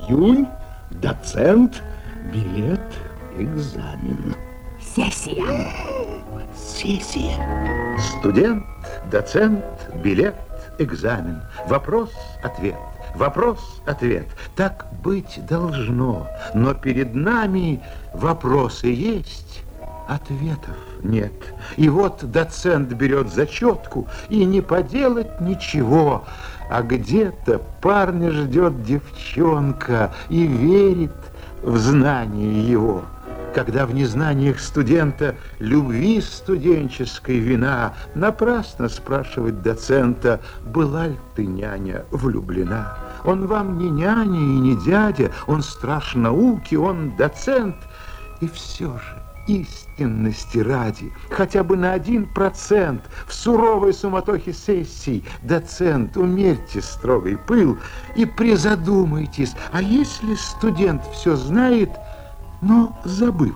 июнь, доцент, билет, экзамен. Сессия. Сессия. Студент, доцент, билет, экзамен. Вопрос, ответ. Вопрос, ответ. Так быть должно. Но перед нами вопросы есть, ответов нет. И вот доцент берет зачетку, и не поделать ничего. А где-то парня ждет девчонка и верит в знание его. Когда в незнаниях студента любви студенческой вина, напрасно спрашивать доцента, была ли ты, няня, влюблена. Он вам не няня и не дядя, он страж науки, он доцент. И все же, истинности ради, хотя бы на 1% в суровой суматохе сессий, доцент, умерьте строгий пыл и призадумайтесь, а если студент все знает, но забыл,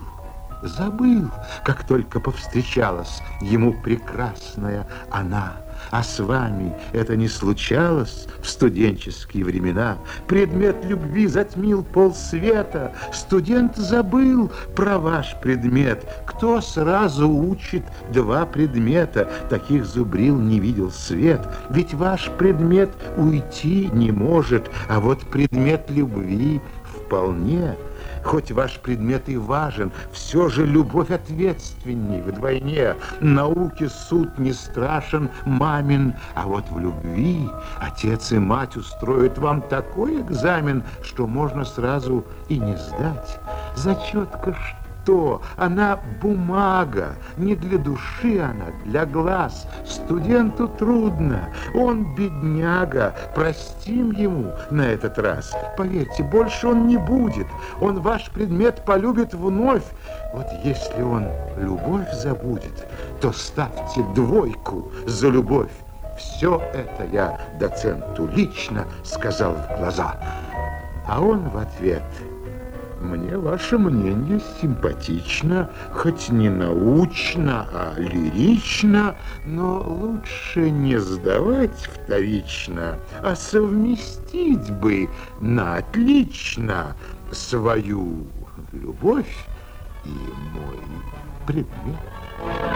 как только повстречалась ему прекрасная она. А с вами это не случалось в студенческие времена? Предмет любви затмил полсвета. Студент забыл про ваш предмет. Кто сразу учит 2 предмета? Таких зубрил не видел свет. Ведь ваш предмет уйти не может, а вот предмет любви вполне. Хоть ваш предмет и важен, все же любовь ответственней вдвойне. Науке суд не страшен, мамин, а вот в любви отец и мать устроят вам такой экзамен, что можно сразу и не сдать. Зачетка что? Она бумага, не для души она, для глаз. Студенту трудно, он бедняга, простим ему на этот раз. Поверьте, больше он не будет, он ваш предмет полюбит вновь. Вот если он любовь забудет, то ставьте 2 за любовь. Все это я доценту лично сказал в глаза. А он в ответ: мне ваше мнение симпатично, хоть не научно, а лирично, но лучше не сдавать вторично, а совместить бы на отлично свою любовь и мой предмет.